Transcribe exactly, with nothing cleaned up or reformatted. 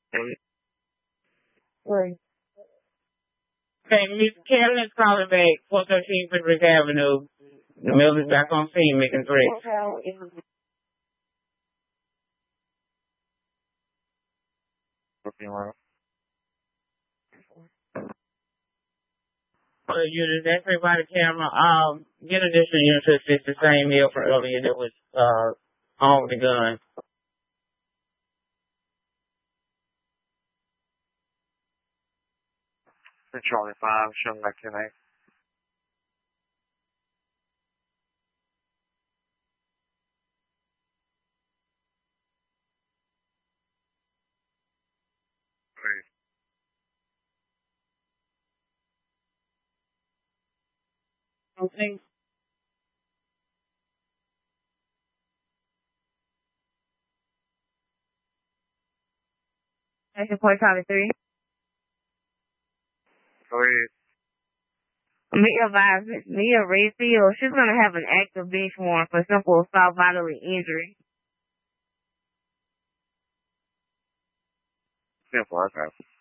Right. Okay, Miss Carolyn's calling back. four thirteen Frederick Avenue. The mill is back on scene making threats. Uh, unit, that's everybody camera. Um, get additional unit to assist the same meal from earlier that was, uh, on with the gun. Charlie five, showing back tonight. Okay. That's your point Charlie three. Go ahead. Mia advised Mia Rayfield, she's gonna have an active bench warrant for simple assault bodily injury. Simple, okay.